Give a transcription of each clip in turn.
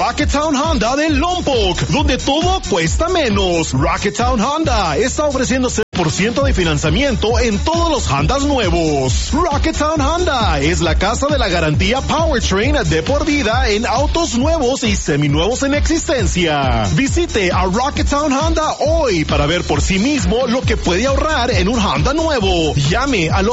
Rocketown Honda de Lompoc, donde todo cuesta menos. Rocketown Honda está ofreciendo 0% de financiamiento en todos los Hondas nuevos. Rocketown Honda es la casa de la garantía Powertrain de por vida en autos nuevos y seminuevos en existencia. Visite a Rocketown Honda hoy para ver por sí mismo lo que puede ahorrar en un Honda nuevo. Llame al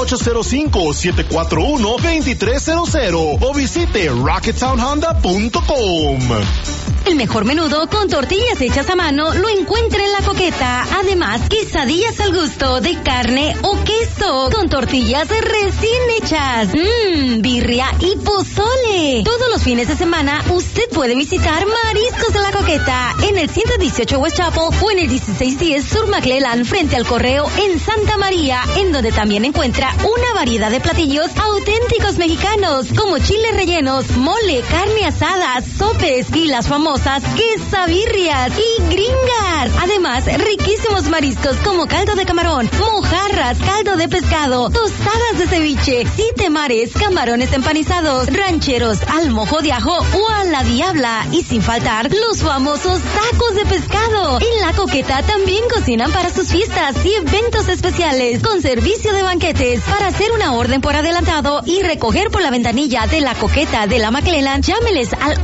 805-741-2300 o visite rocketownhonda.com. El mejor menudo con tortillas hechas a mano lo encuentra en La Coqueta. Además, quesadillas al gusto de carne o queso con tortillas recién hechas. Birria y pozole. Todos los fines de semana usted puede visitar Mariscos de La Coqueta en el 118 West Chapel o en el 1610 Sur McClellan frente al Correo en Santa María, en donde también encuentra una variedad de platillos auténticos mexicanos como chiles rellenos, mole, carne asada, sopes y las famosas quesabirrias y gringas. Además, riquísimos mariscos como caldo de camarón, mojarras, caldo de pescado, tostadas de ceviche, siete mares, camarones empanizados, rancheros, al mojo de ajo o a la diabla. Y sin faltar, los famosos tacos de pescado. En La Coqueta también cocinan para sus fiestas y eventos especiales, con servicio de banquetes. Para hacer una orden por adelantado y recoger por la ventanilla de La Coqueta de la McClellan, llámeles al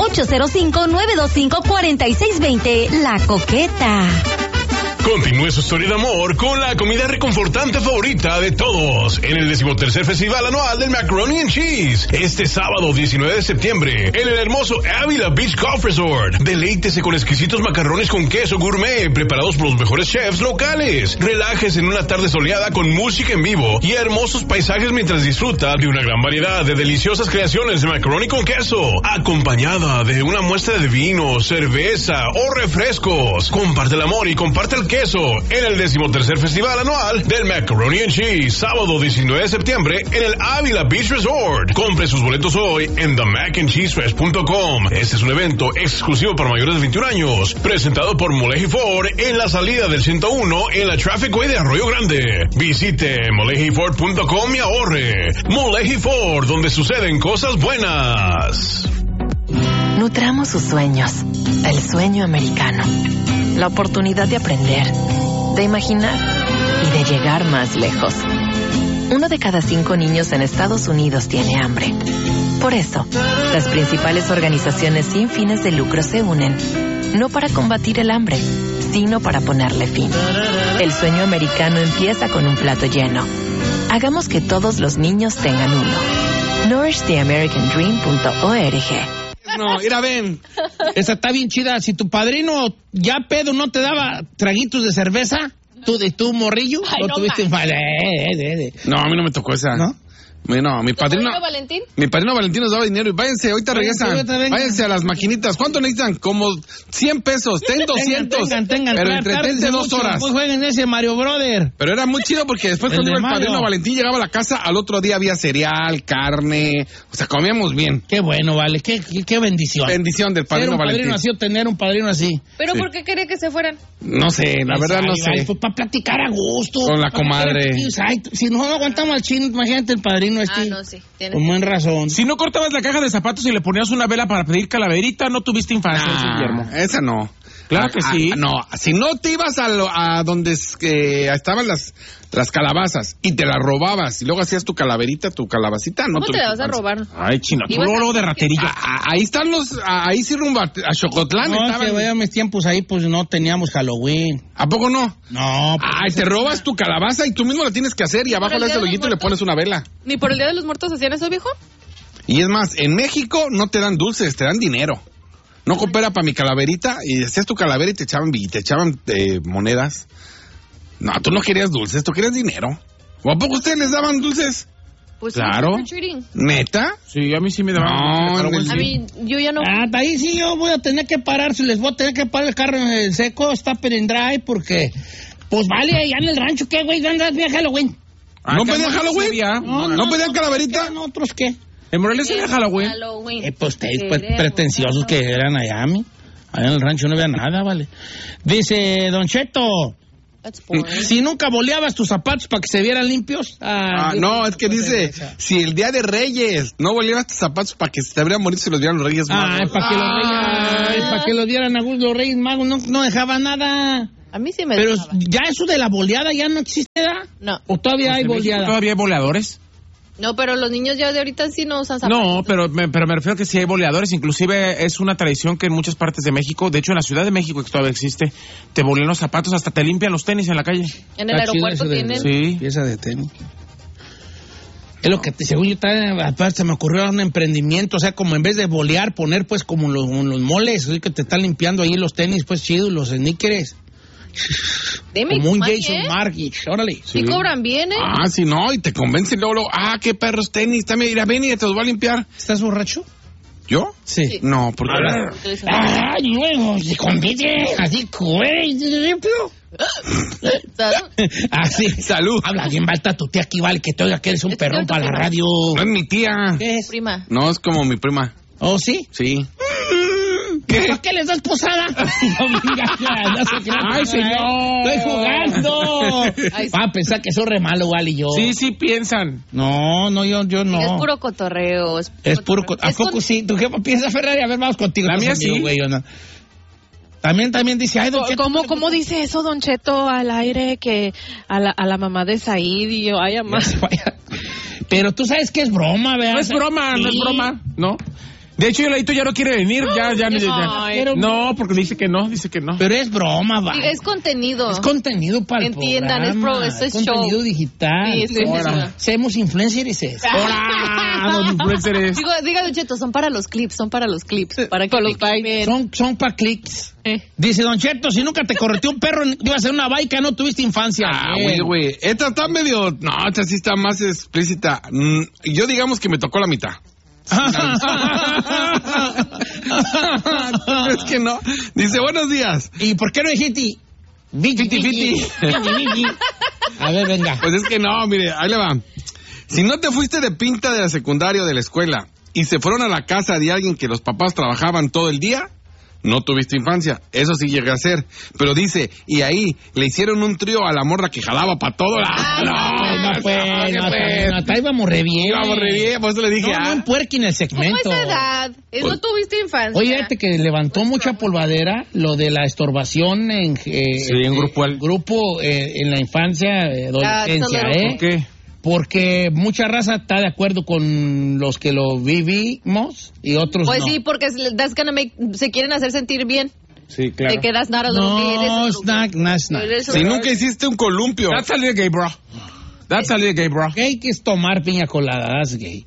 805-925-4620. La Coqueta. Continúe su historia de amor con la comida reconfortante favorita de todos en el 13º Festival Anual del Macaroni and Cheese. Este sábado 19 de septiembre en el hermoso Avila Beach Golf Resort. Deleítese con exquisitos macarrones con queso gourmet preparados por los mejores chefs locales. Relájese en una tarde soleada con música en vivo y hermosos paisajes mientras disfruta de una gran variedad de deliciosas creaciones de macaroni con queso, acompañada de una muestra de vino, cerveza o refrescos. Comparte el amor y comparte el queso en el 13º Festival Anual del Macaroni and Cheese, sábado 19 de septiembre en el Avila Beach Resort. Compre sus boletos hoy en themacandcheesefest.com. Este es un evento exclusivo para mayores de 21 años, presentado por Moleji Ford en la salida del 101 en la Traffic Way de Arroyo Grande. Visite molejiford.com y ahorre. Moleji Ford, donde suceden cosas buenas. Nutramos sus sueños, el sueño americano, la oportunidad de aprender, de imaginar y de llegar más lejos. 1 de cada 5 niños en Estados Unidos tiene hambre. Por eso, las principales organizaciones sin fines de lucro se unen, no para combatir el hambre, sino para ponerle fin. El sueño americano empieza con un plato lleno. Hagamos que todos los niños tengan uno. NourishTheAmericanDream.org. No, mira, ven. Esa está bien chida. Si tu padrino ya pedo no te daba traguitos de cerveza, tú morrillo, ay, no tuviste un No, a mí no me tocó esa. ¿No? No, mi padrino Valentín. Mi padrino Valentín nos daba dinero y váyanse, ahorita regresan. Váyanse a las maquinitas. ¿Cuánto necesitan? Como 100 pesos. Ten 200. Tengan. Pero entretense 2 horas. Pues jueguen ese Mario Brother. Pero era muy chido porque después cuando iba el padrino Valentín llegaba a la casa, al otro día había cereal, carne, o sea, comíamos bien. Qué bueno, vale, qué bendición. Bendición del padrino Valentín. Tener un padrino así. ¿Pero por qué quería que se fueran? No sé, la verdad no sé. Pues para platicar a gusto. Con la comadre. Si no aguantamos al chino, imagínate el padrino no, sí. Con buena razón. Si no cortabas la caja de zapatos y le ponías una vela para pedir calaverita, no tuviste infancia, Guillermo. Esa no. Claro que sí. No, si no te ibas a donde estaban las calabazas y te las robabas y luego hacías tu calaverita, tu calabacita, no. ¿Cómo te la vas a robar? Ay, chino, tú luego de raterillo. Ahí están ahí sí rumbo a Xocotlán. No, que vaya mis tiempos ahí, pues no teníamos Halloween. ¿A poco no? No. Ay, te robas tu calabaza y tú mismo la tienes que hacer y abajo le das el hoyito y le pones una vela. ¿Ni por el Día de los Muertos hacían eso, viejo? Y es más, en México no te dan dulces, te dan dinero. No coopera para mi calaverita y hacías tu calavera y te echaban monedas. No, tú no querías dulces, tú querías dinero. ¿O a poco ustedes les daban dulces? Pues claro. ¿Neta? Sí, a mí sí me daban. No, a mí, yo ya no. Ahí sí yo voy a tener que parar, si les voy a tener que parar el carro en seco, stop and dry, porque, pues vale, allá en el rancho, ¿qué, güey? ¿Dónde bien Halloween? ¿No pedían Halloween? ¿No pedían calaverita? ¿Otros qué? En Morelia era Halloween. Pues ustedes pretenciosos que eran allá en el rancho no había nada, vale. Dice Don Cheto, That's boring. Si nunca boleabas tus zapatos para que se vieran limpios. No, es que dice, si el día de Reyes no boleabas tus zapatos para que se te habrían morir si los vieran los Reyes Magos. Para que los vieran a los Reyes Magos, no dejaba nada. A mí sí me Pero dejaba. ya eso de la boleada ya no existe, ¿verdad? No. ¿O todavía hay En México boleada? todavía hay boleadores. No, pero los niños ya de ahorita sí no usan zapatos. No, pero me refiero a que sí hay boleadores. Inclusive es una tradición que en muchas partes de México, de hecho en la Ciudad de México que todavía existe, te bolean los zapatos, hasta te limpian los tenis en la calle. En el aeropuerto tienen. Sí. Pieza de tenis. Es lo que, según yo, aparte se me ocurrió un emprendimiento, o sea, como en vez de bolear, poner pues como los moles, así que te están limpiando ahí los tenis, pues chidos, los sneakers. Dime, Como un más Jason bien. Margich, órale. Sí cobran bien, ¿eh? Sí, no, y te convencen luego, qué perros tenis, también, mira, ven y te los voy a limpiar. ¿Estás borracho? ¿Yo? Sí. No, porque... Ay, luego, se convierte así, güey, así. Salud. Habla bien, Balta, tu tía aquí, vale, que te oiga que eres un perrón para la radio. No es mi tía. ¿Qué es? Prima. No, es como mi prima. ¿Oh, sí? Sí. ¿Para qué les das posada? No, ¡ay, señor! ¡Estoy jugando! Va a pensar que soy re malo, vale, yo. Sí piensan. No, yo no. Es puro cotorreo. Es puro ¿A poco sí? ¿Tu jefa piensa, Ferrari? A ver, vamos contigo. La mía amigo, sí. Güey, no. También dice, ay, don Cheto, ¿Cómo dice eso, don Cheto, al aire, que a la mamá de Said y yo, ay, amá? Pero tú sabes que es broma, ¿verdad? No es broma, sí. no es broma, ¿no? De hecho, Yoladito ya no quiere venir, ya. No, porque dice que no. Pero es broma, va. Sí, es contenido. Es contenido para el Entiendan, programa. esto es contenido show. digital. Sí, sí, Ahora, sí. Seamos influencers. ¡Hola! Los influencers. Diga, Don Cheto, son para los clips. Para que los bailen. Son para clics. Dice Don Cheto, si nunca te correteó un perro, iba a ser una baica, no tuviste infancia. Güey. Esta está medio... No, esta sí está más explícita. Yo digamos que me tocó la mitad. Es que no. Dice, buenos días. ¿Y por qué no dijiste? Fiti. A ver, venga. Pues es que no, mire, ahí le va. Si no te fuiste de pinta de la secundaria o de la escuela y se fueron a la casa de alguien que los papás trabajaban todo el día, no tuviste infancia. Eso sí llegué a hacer. Pero dice, y ahí le hicieron un trío a la morra que jalaba para todo. No, íbamos re bien. Por eso le dije, no empuerquen el segmento. ¿Cómo esa edad? No tuviste infancia. Oye, fíjate que levantó mucha polvadera lo de la estorbación en grupo en la infancia, adolescencia, ¿Por qué? Porque mucha raza está de acuerdo con los que lo vivimos y otros pues no. sí, porque se quieren hacer sentir bien. Sí, claro. Te quedas nada lo que eres. No, snack. Si nunca hiciste un columpio. That's a little gay, bro. Gay que es tomar piña colada, that's gay.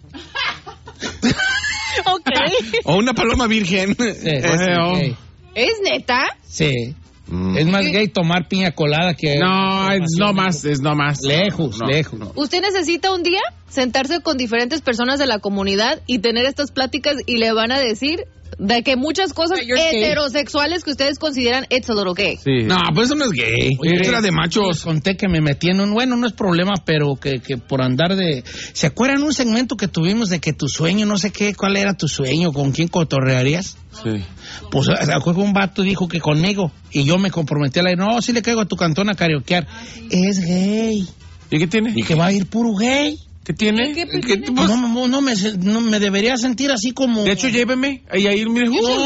Ok. O una paloma virgen. Gay. ¿Es neta? Sí. Es más gay tomar piña colada que... No, es no más. Lejos. Usted necesita un día sentarse con diferentes personas de la comunidad y tener estas pláticas y le van a decir de que muchas cosas heterosexuales que ustedes consideran it's a little gay. Sí. No, pues eso no es gay. Eso era de machos. Conté que me metí en un... Bueno, no es problema, pero que por andar de... ¿Se acuerdan un segmento que tuvimos de que tu sueño, no sé qué, cuál era tu sueño, con quién cotorrearías? Sí. Pues un vato dijo que conmigo y yo me comprometí a la... No, sí le caigo a tu cantón a karaokear. Es gay. ¿Y qué tiene? Y que va a ir puro gay. ¿Qué tiene? No me debería sentir así como... De hecho, lléveme. Y ahí, mire,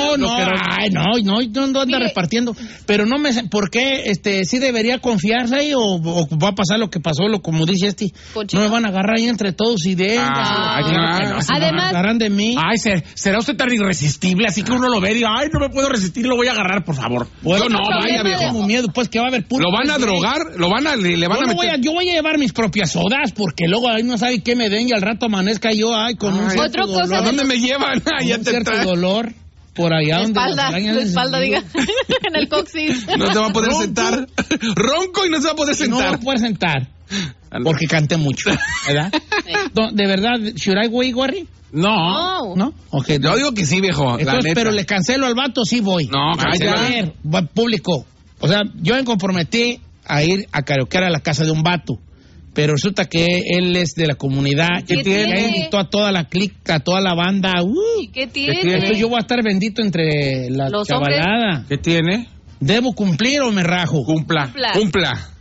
no anda repartiendo. Pero no me... ¿Por qué? ¿Sí debería confiarse ahí o va a pasar lo que pasó, como dice No me van a agarrar ahí entre todos y de él. Además... Agarran de mí. Ay, será usted tan irresistible, así que uno lo ve y diga, ay, no me puedo resistir, lo voy a agarrar, por favor. Pues no, vaya, viejo. Tengo miedo, pues, que va a haber puro... ¿Lo van a drogar? ¿Le van a meter? Yo voy a llevar mis propias sodas, porque luego ahí no sabe qué me den y al rato amanezca yo con un cierto dolor. ¿A dónde me llevan? Un cierto dolor por allá donde la espalda, diga, en el coxis. No se va a poder sentar. Ronco y no se va a poder sentar. No va a poder sentar. Porque canté mucho, ¿verdad? De verdad, ¿should I go, Gorri? No. ¿No? Okay, yo digo que sí, viejo. Entonces, pero le cancelo al vato, sí voy. No, a ver, público. O sea, yo me comprometí a ir a karaokear a la casa de un vato. Pero resulta que él es de la comunidad. ¿Qué tiene? Él invitó a toda la clica, a toda la banda. ¿Y qué tiene? Entonces yo voy a estar bendito entre la los chavalada. ¿Qué tiene? ¿Debo cumplir o me rajo? Cumpla.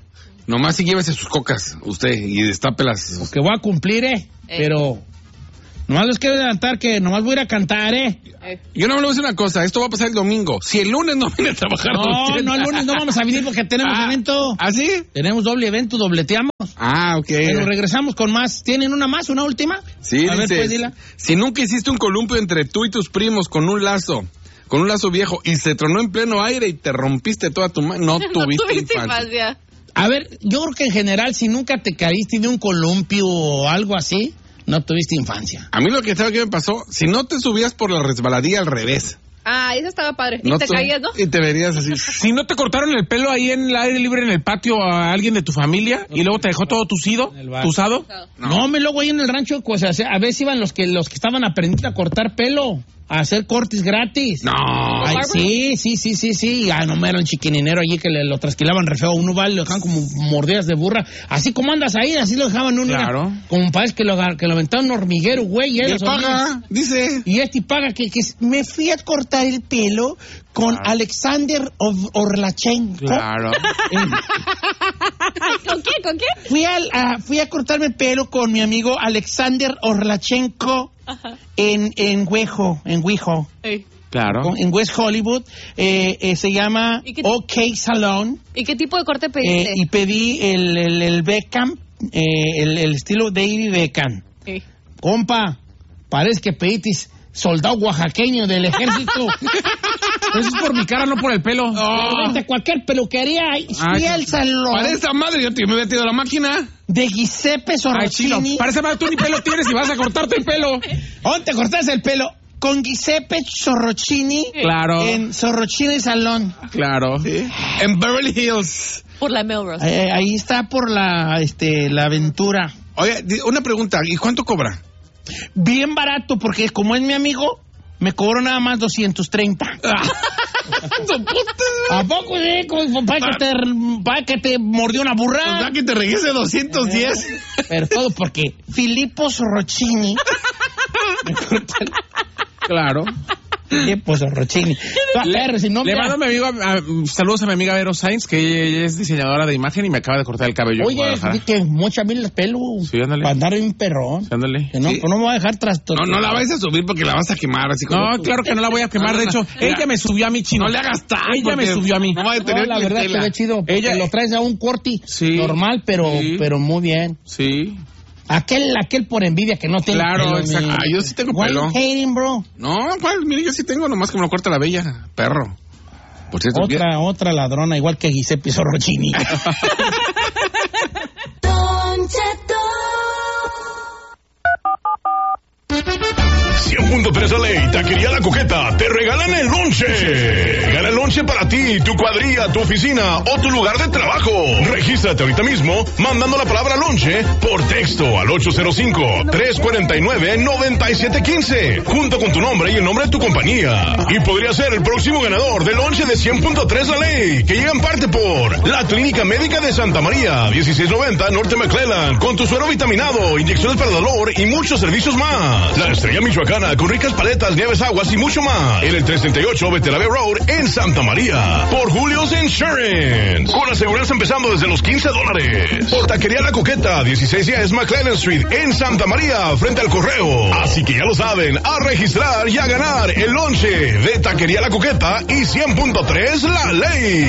Nomás sí llévese sus cocas, usted, y destápelas. Porque voy a cumplir, pero... Nomás les quiero adelantar que nomás voy a ir a cantar, Yo no me voy a decir una cosa, esto va a pasar el domingo. Si el lunes no viene a trabajar... No, el lunes no vamos a venir porque tenemos evento. ¿Ah, sí? Tenemos doble evento, dobleteamos. Ah, ok. Pero regresamos con más. ¿Tienen una más, una última? Sí, a ver, dice, pues, dila. Si nunca hiciste un columpio entre tú y tus primos con un lazo viejo y se tronó en pleno aire y te rompiste toda tu mano, no tuviste infancia. A ver, yo creo que en general, si nunca te caíste de un columpio o algo así, no tuviste infancia. A mí lo que sabe que me pasó, si no te subías por la resbaladilla al revés. Ah, eso estaba padre. No y te caías, ¿no? Y te verías así. Si no te cortaron el pelo ahí en el aire libre en el patio a alguien de tu familia y luego te dejó todo tusado. No, luego ahí en el rancho, pues, a veces iban los que estaban aprendiendo a cortar pelo, a hacer cortes gratis. No. Ay, sí. Ah, no, era un chiquininero allí que lo trasquilaban re feo. Uno va y lo dejaban como mordidas de burra. Así como andas ahí, así lo dejaban uno. Claro. Como parece que lo aventaban un hormiguero, güey. Y paga, dice. Y paga que me fui a cortar el pelo con Alexander Orlachenko. Claro. ¿Con qué? Fui a cortarme el pelo con mi amigo Alexander Orlachenko. Ajá. en Wejo. Claro. En West Hollywood. Se llama OK Salon. ¿Y qué tipo de corte pediste? Y pedí el Beckham, el estilo David Beckham. Compa, parece que pediste soldado oaxaqueño del ejército. Eso es por mi cara, no por el pelo. De cualquier peluquería. Fui al salón. Para esa madre yo me he metido a la máquina. De Giuseppe Sorrocini. Para esa madre tú ni pelo tienes y vas a cortarte el pelo. ¿Dónde te cortaste el pelo? Con Giuseppe Sorrocini. Claro. En Sorrocini Salón. Claro. ¿Sí? En Beverly Hills. Por la Melrose. Ahí está por la Aventura. Oye, una pregunta. ¿Y cuánto cobra? Bien barato, porque como es mi amigo, me cobró nada más 230. ¿A poco para que te mordió una burra? O sea, que te regrese 210. Pero todo porque Filippo Sorrocini me corta el... Claro. Filippo Sorrocini. Le mando a mi amigo, saludos a mi amiga Vero Sainz, que ella es diseñadora de imagen y me acaba de cortar el cabello. Oye, que mocha bien el pelo. Sí, ándale. Para andar un perrón. Sí, ándale. Que no, sí. No me voy a dejar trastornar. No la vais a subir porque la vas a quemar. Así como no, claro que no la voy a quemar. De hecho, ella me subió a mí, chino. No le hagas tanto. Ella me subió a mí. No va a tener la verdad que ve chido. Ella lo traes a un corti normal, pero muy bien. Sí. Aquel por envidia que no tiene pelo. Claro, exacto. Yo sí tengo pelo. Hating, bro. No, ¿cuál? Mire, yo sí tengo, nomás que me lo corta la bella. Perro. Por cierto, otra ladrona, igual que Giuseppe Sorrocini. Don Cheto. 100.3 La Ley, Taquería La Coqueta, te regalan el lonche. Gana el lonche para ti, tu cuadrilla, tu oficina o tu lugar de trabajo. Regístrate ahorita mismo mandando la palabra lonche por texto al 805-349-9715, junto con tu nombre y el nombre de tu compañía. Y podría ser el próximo ganador del lonche de 100.3 La Ley, que llega en parte por la Clínica Médica de Santa María, 1690 Norte McClellan, con tu suero vitaminado, inyecciones para dolor y muchos servicios más. La Estrella Michoacana, con ricas paletas, nieves, aguas y mucho más. En el 338 Betelave Road en Santa María. Por Julio's Insurance, con aseguranza empezando desde los $15. Por Taquería La Coqueta, 1610 McLennan Street en Santa María, frente al correo. Así que ya lo saben, a registrar y a ganar el lonche de Taquería La Coqueta y 100.3 La Ley.